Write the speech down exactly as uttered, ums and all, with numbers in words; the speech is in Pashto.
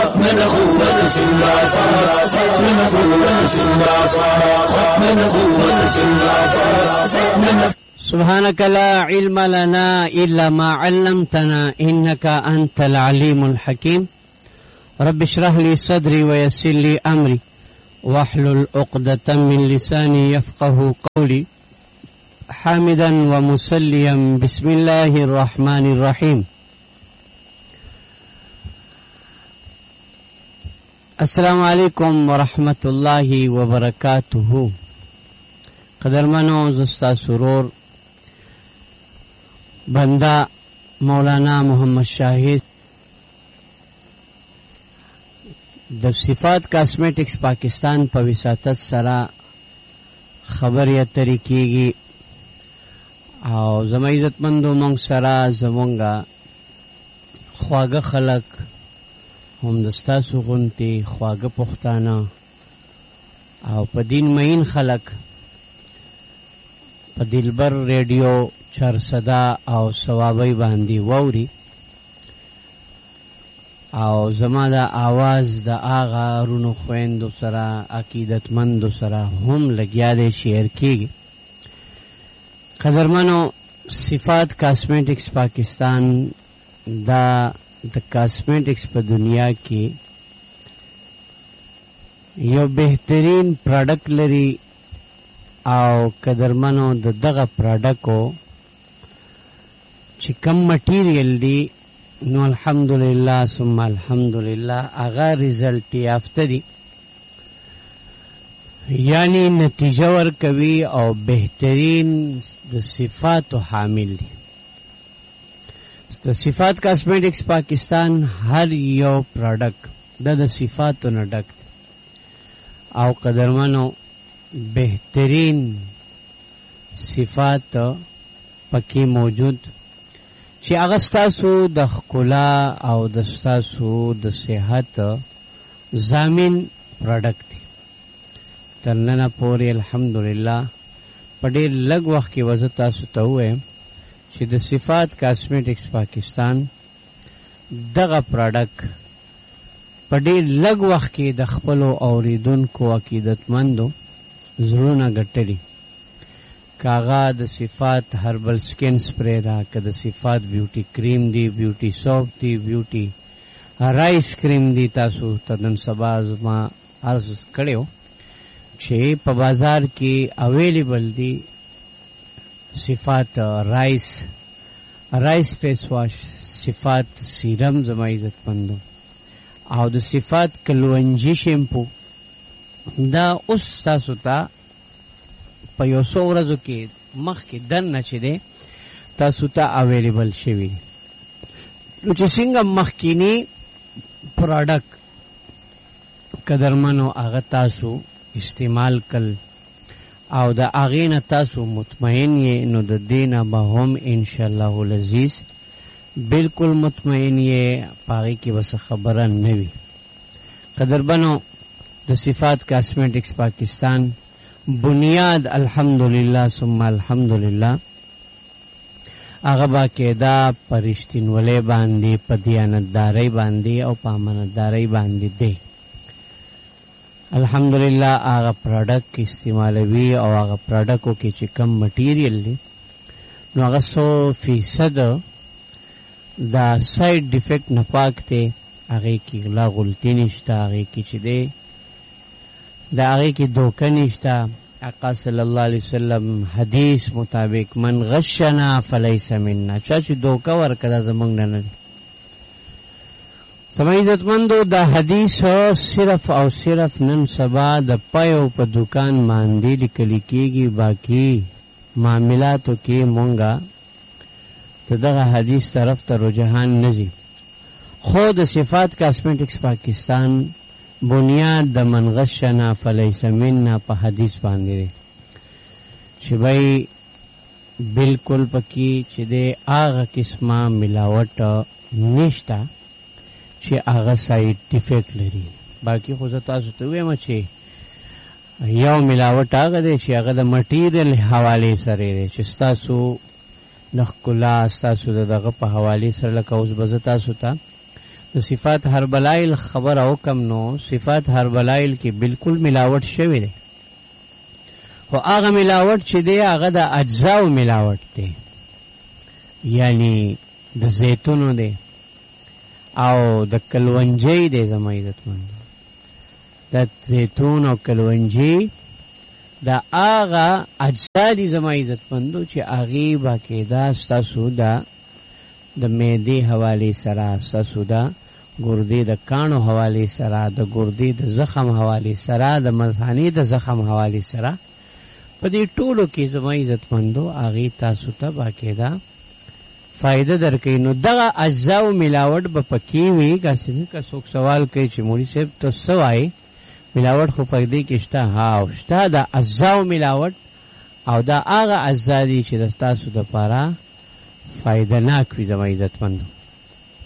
من قوت سنداسا من قوت سنداسا من قوت سنداسا سبحانك لا علم لنا إلا ما علمتنا إنك أنت العليم الحكيم رب اشرح لي صدري ويسر لي أمري واحلل عقدة من لساني يفقه قولي حامدا ومسليا بسم الله الرحمن الرحيم. السلام علیکم ورحمت الله وبرکاته. قدرمنو زستا سرور بندہ مولانا محمد شاہد د صفات کاسمیٹکس پاکستان په وساتت سره خبر یا طریقېږي او زما عزتمندو مونږ سره زمونږه خواږه خلک هم د ستاسو غونتې خواږه پښتانه او په دین مین خلک په دلبر ریډیو چرصدا او ثوابی باندې ووري او زما دا آواز د آغا رونو خويندو سره عقیدتمندو سره هم لګیا دی شیر کېږي. قدرمنو صفات کاسمیټکس پاکستان دا د کاسمیټکس په دنیا کې یو بهترین پروډکټ لري او قدرمنو د دغه پروډکټو چې کم مټیریل دی نو الحمدلله ثم الحمدلله هغه ریزلټ یافته دي یعنی نتیجه ورکوي او بهترین د صفاتو حامل دي. د صفات کاسمیټکس پاکستان هر یو پروډکټ د د صفاتو نه ډک او قدرمنو بهترین صفات پکې موجود چې هغه ستاسو د ښکلا او د ستاسو د صحت ضامن پروډکټ دی. تر ننه پورې الحمدلله په ډېر لږ وخت کې وزه تاسو ته ووایم چې د صفات کاسمیټکس پاکستان دغه پروډکټ په ډېر لږ وخت کې د خپلو اوریدونکو عقیدتمندو زړونه ګټلي. کاغا د صفات هربل سکن سپری دا که د صفات بیوټي کریم دی بیوټي سوپ دی بیوټي رایس کریم دی تاسو تدن سبا زما عرض کړیو چې په بازار کې اویلیبل دی صفات رایس رایس فیس واش صفات سیرم زما عزت مندو او د صفات کلونجی شیمپو دا اوس تاسو ته په یو څو ورځو کې مخکې دننه چې دی تاسو ته اویلیبل شوي. نو چې څنګه مخکینی پروډکټ قدرمنو هغه تاسو استعمال کړل او د هغې نه تاسو مطمئن یې نو د دې نه به هم انشاءالله العزیز بالکل مطمئن یې په هغې کې بس خبره نه وي. قدرمنو د صفات کاسمیټکس پاکستان بنیاد الحمدلله ثم الحمدلله هغه باقاعده په رښتینولۍ باندې په دیانتدارۍ باندې او په امانتدارۍ باندې دی. الحمدلله هغه پروډکټ استعمالوي او هغه پروډکټو کې چې کم مټیریل دی نو هغه سو فیصد دا سایډ ډیفیکټ نه پاک دی. هغې کې غلا غلطي نشته، هغې کې چې دی د هغې کې دوکه نشته. آقا صلی الله علیه وسلم حدیث مطابق من غشنا فلیس منا، چا چې دوکه ورکړه دا زموږ نه نه دی. زما عزتمندو دا حدیث صرف او صرف نن سبا د پیو په دکان باندې لیکل کېږي، باقي معاملاتو کې مونږه ته دغه حدیث طرف ته رجحان نه ځي. خو د صفات کاسمیټکس پاکستان بنیاد د من غشنا فلیس منا په حدیث باندې دی چې بھائی بالکل پکې چې د هغه قسمه ملاوټ نشته چې هغه سایډ افیکټ لري. باقي خو زه تاسو ته وایم چې یو ملاوټ هغه دی چې هغه د مټیریل حواله سره دی چې ستاسو د ښکلا ستاسو د دغه په حواله سره لکه اوس به زه تاسو ته د د صفات هر بلایل خبر او کم نو صفات هر بلایل کې بالکل ملاوت شوی دی خو هغه ملاوت چې دی هغه د اجزاو ملاوت دی یعنی د زیتونو دی او د کلونجی دی زما عزتمند د زیتون او کلونجی دا هغه اجزا دي زما عزتمندو چې هغې باقاعده ستاسو د د معدې حوالې سره ستاسو د ګردې د کاڼو حوالې سره د ګردې د زخم حوالې سره د مثانې د زخم حوالې سره په دې ټولو کې زما عزتمندو هغې تاسو ته باقاعده فائدہ درکوي نو دغه اجزاو ملاوټ به پکې وي کاسې نه که څوک سوال کوي چې مولوي صاحب ته څه وایي ملاوټ خو په دې کې شته ها شته د اجزاو ملاوټ او دا هغه اجزا دي چې د تاسو دپاره فائدہ ناک وي زما عزتمندو